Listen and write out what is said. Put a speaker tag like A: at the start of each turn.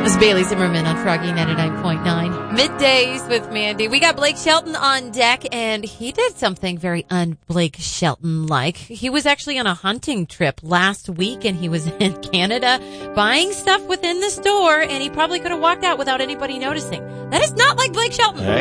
A: was Bailey Zimmerman on Froggy 99.9. Middays with Mandy. We got Blake Shelton on deck, and he did something very un-Blake Shelton-like. He was actually on a hunting trip last week, and he was in Canada buying stuff within the store, and he probably could have walked out without anybody noticing. That is not like Blake Shelton.